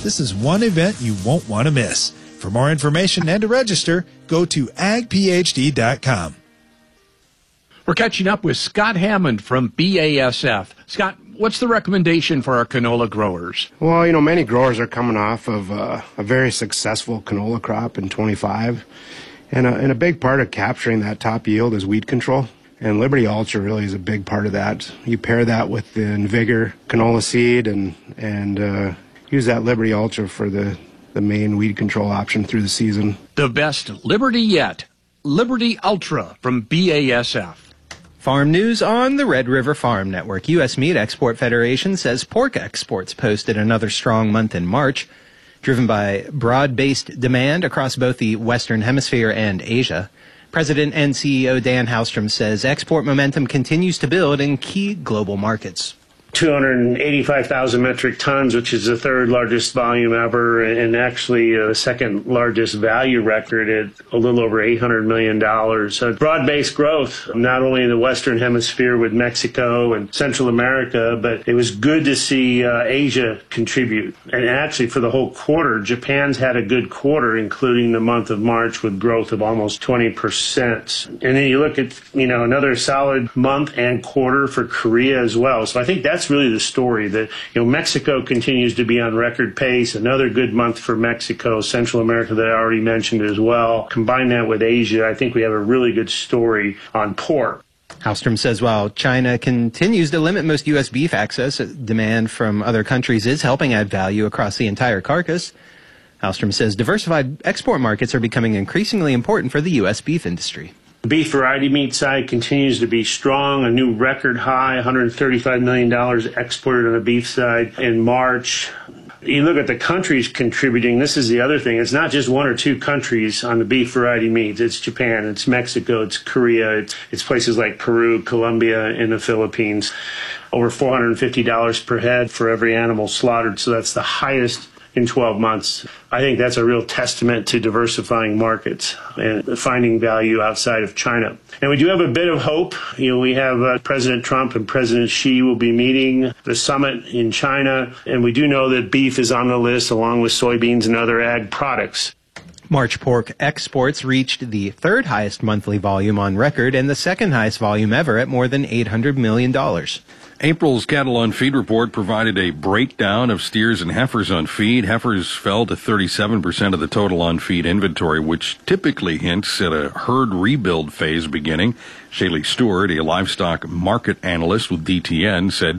This is one event you won't want to miss. For more information and to register, go to agphd.com. We're catching up with Scott Hammond from BASF. Scott, what's the recommendation for our canola growers? Well, many growers are coming off of a very successful canola crop in 25. And a big part of capturing that top yield is weed control. And Liberty Ultra really is a big part of that. You pair that with the Invigor canola seed and use that Liberty Ultra for the main weed control option through the season. The best Liberty yet. Liberty Ultra from BASF. Farm news on the Red River Farm Network. U.S. Meat Export Federation says pork exports posted another strong month in March, driven by broad-based demand across both the Western Hemisphere and Asia. President and CEO Dan Halstrom says export momentum continues to build in key global markets. 285,000 metric tons, which is the third largest volume ever, and actually the second largest value record at a little over $800 million. So broad-based growth, not only in the Western Hemisphere with Mexico and Central America, but it was good to see Asia contribute. And actually for the whole quarter, Japan's had a good quarter, including the month of March with growth of almost 20%. And then you look at, another solid month and quarter for Korea as well. So I think that's really the story, that Mexico continues to be on record pace. Another good month for Mexico, Central America that I already mentioned as well. Combine that with Asia, I think we have a really good story on pork. Halstrom says while China continues to limit most U.S. beef access, demand from other countries is helping add value across the entire carcass. Halstrom says diversified export markets are becoming increasingly important for the U.S. beef industry. The beef variety meat side continues to be strong, a new record high, $135 million exported on the beef side in March. You look at the countries contributing, this is the other thing. It's not just one or two countries on the beef variety meats. It's Japan, it's Mexico, it's Korea, it's places like Peru, Colombia, and the Philippines. Over $450 per head for every animal slaughtered, so that's the highest in 12 months. I think that's a real testament to diversifying markets and finding value outside of China. And we do have a bit of hope. We have President Trump and President Xi will be meeting the summit in China, and we do know that beef is on the list along with soybeans and other ag products. March pork exports reached the third highest monthly volume on record and the second highest volume ever at more than $800 million. April's Cattle on Feed report provided a breakdown of steers and heifers on feed. Heifers fell to 37% of the total on feed inventory, which typically hints at a herd rebuild phase beginning. Shaylee Stewart, a livestock market analyst with DTN, said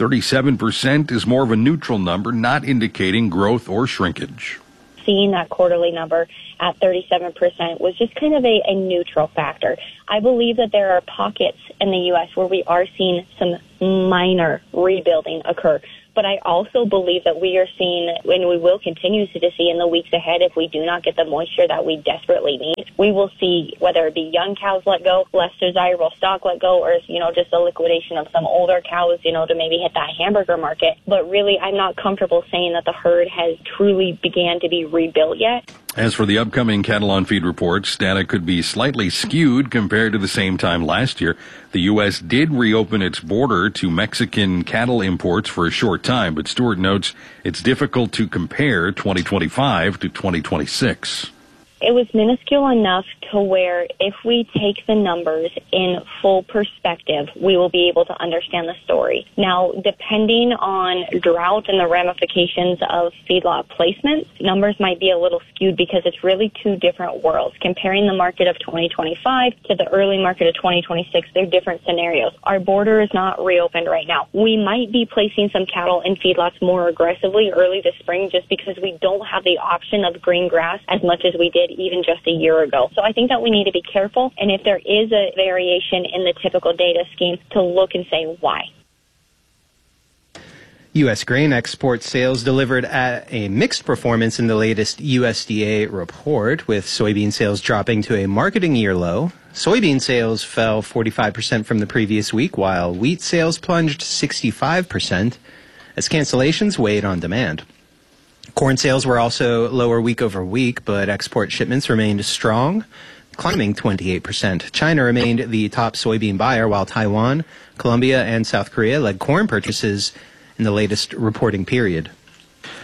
37% is more of a neutral number, not indicating growth or shrinkage. Seeing that quarterly number at 37% was just kind of a neutral factor. I believe that there are pockets in the U.S. where we are seeing some minor rebuilding occur. But I also believe that we are seeing, and we will continue to see in the weeks ahead, if we do not get the moisture that we desperately need, we will see whether it be young cows let go, less desirable stock let go, or, just the liquidation of some older cows, to maybe hit that hamburger market. But really, I'm not comfortable saying that the herd has truly began to be rebuilt yet. As for the upcoming cattle on feed reports, data could be slightly skewed compared to the same time last year. The U.S. did reopen its border to Mexican cattle imports for a short time, but Stewart notes it's difficult to compare 2025 to 2026. It was minuscule enough to where if we take the numbers in full perspective, we will be able to understand the story. Now, depending on drought and the ramifications of feedlot placements, numbers might be a little skewed because it's really two different worlds. Comparing the market of 2025 to the early market of 2026, they're different scenarios. Our border is not reopened right now. We might be placing some cattle in feedlots more aggressively early this spring just because we don't have the option of green grass as much as we did even just a year ago. So I think that we need to be careful, and if there is a variation in the typical data scheme, to look and say why. U.S. grain export sales delivered a mixed performance in the latest USDA report, with soybean sales dropping to a marketing year low. Soybean sales fell 45% from the previous week, while wheat sales plunged 65% as cancellations weighed on demand. Corn sales were also lower week over week, but export shipments remained strong, climbing 28%. China remained the top soybean buyer, while Taiwan, Colombia, and South Korea led corn purchases in the latest reporting period.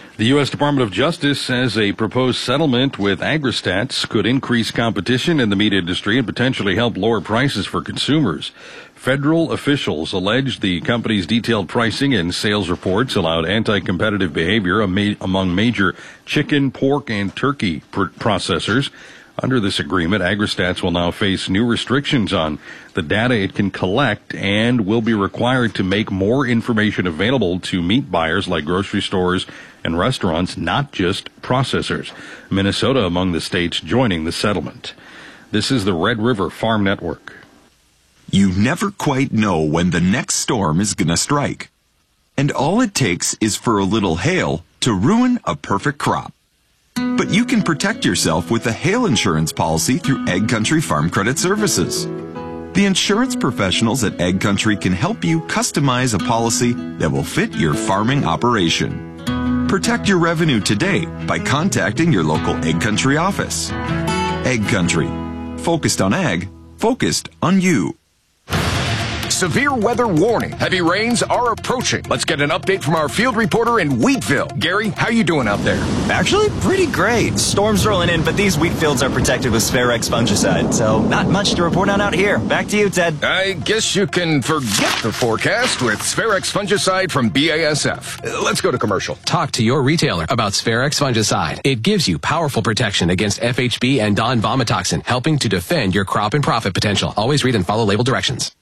The U.S. Department of Justice says a proposed settlement with Agristats could increase competition in the meat industry and potentially help lower prices for consumers. Federal officials allege the company's detailed pricing and sales reports allowed anti-competitive behavior among major chicken, pork, and turkey processors. Under this agreement, Agristats will now face new restrictions on the data it can collect and will be required to make more information available to meat buyers like grocery stores and restaurants, not just processors. Minnesota among the states joining the settlement. This is the Red River Farm Network. You never quite know when the next storm is going to strike. And all it takes is for a little hail to ruin a perfect crop. But you can protect yourself with a hail insurance policy through Ag Country Farm Credit Services. The insurance professionals at Ag Country can help you customize a policy that will fit your farming operation. Protect your revenue today by contacting your local Ag Country office. Ag Country. Focused on ag, focused on you. Severe weather warning. Heavy rains are approaching. Let's get an update from our field reporter in Wheatville. Gary, how you doing out there? Actually, pretty great. Storms rolling in, but these wheat fields are protected with Spharex fungicide, so not much to report on out here. Back to you, Ted. I guess you can forget the forecast with Spharex fungicide from BASF. Let's go to commercial. Talk to your retailer about Spharex fungicide. It gives you powerful protection against FHB and Don vomitoxin, helping to defend your crop and profit potential. Always read and follow label directions.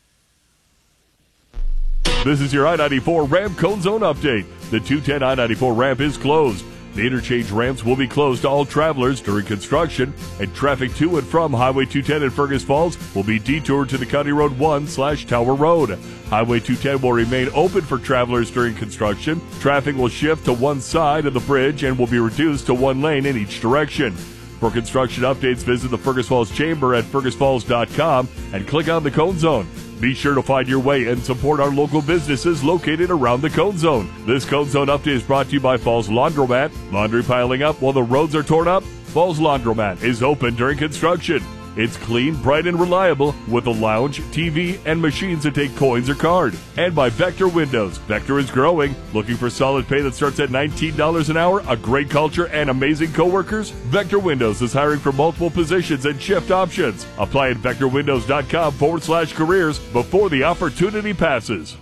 This is your I-94 ramp cone zone update. The 210 I-94 ramp is closed. The interchange ramps will be closed to all travelers during construction, and traffic to and from Highway 210 in Fergus Falls will be detoured to the County Road 1/Tower Road. Highway 210 will remain open for travelers during construction. Traffic will shift to one side of the bridge and will be reduced to one lane in each direction. For construction updates, visit the Fergus Falls Chamber at fergusfalls.com and click on the Cone Zone. Be sure to find your way and support our local businesses located around the Cone Zone. This Cone Zone update is brought to you by Falls Laundromat. Laundry piling up while the roads are torn up? Falls Laundromat is open during construction. It's clean, bright, and reliable with a lounge, TV, and machines to take coins or card. And by Vector Windows. Vector is growing. Looking for solid pay that starts at $19 an hour, a great culture, and amazing coworkers? Vector Windows is hiring for multiple positions and shift options. Apply at vectorwindows.com/careers before the opportunity passes.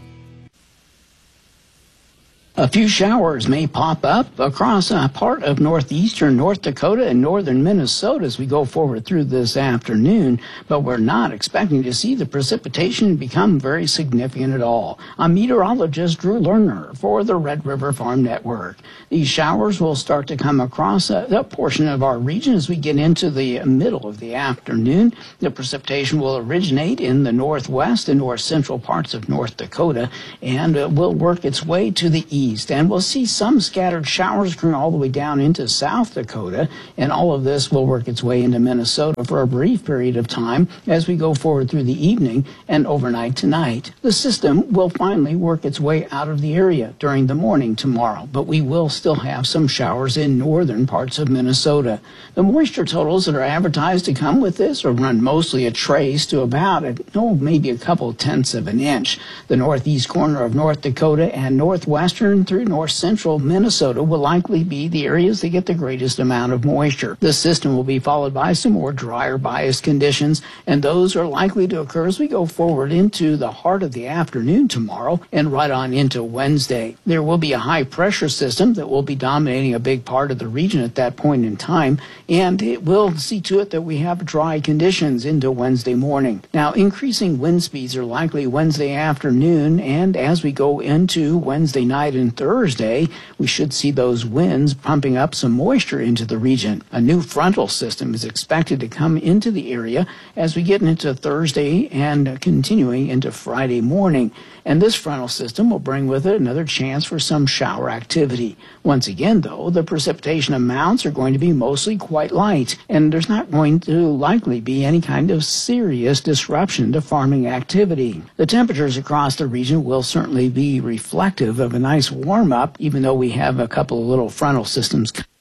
A few showers may pop up across a part of northeastern North Dakota and northern Minnesota as we go forward through this afternoon, but we're not expecting to see the precipitation become very significant at all. I'm meteorologist Drew Lerner for the Red River Farm Network. These showers will start to come across that portion of our region as we get into the middle of the afternoon. The precipitation will originate in the northwest and north central parts of North Dakota and will work its way to the east. And we'll see some scattered showers occurring all the way down into South Dakota, and all of this will work its way into Minnesota for a brief period of time as we go forward through the evening and overnight tonight. The system will finally work its way out of the area during the morning tomorrow, but we will still have some showers in northern parts of Minnesota. The moisture totals that are advertised to come with this are run mostly a trace to about maybe a couple tenths of an inch. The northeast corner of North Dakota and northwestern through north central Minnesota will likely be the areas that get the greatest amount of moisture. This system will be followed by some more drier biased conditions, and those are likely to occur as we go forward into the heart of the afternoon tomorrow and right on into Wednesday. There will be a high pressure system that will be dominating a big part of the region at that point in time, and it will see to it that we have dry conditions into Wednesday morning. Now, increasing wind speeds are likely Wednesday afternoon, and as we go into Wednesday night and Thursday, we should see those winds pumping up some moisture into the region. A new frontal system is expected to come into the area as we get into Thursday and continuing into Friday morning. And this frontal system will bring with it another chance for some shower activity. Once again, though, the precipitation amounts are going to be mostly quite light, and there's not going to likely be any kind of serious disruption to farming activity. The temperatures across the region will certainly be reflective of a nice warm-up, even though we have a couple of little frontal systems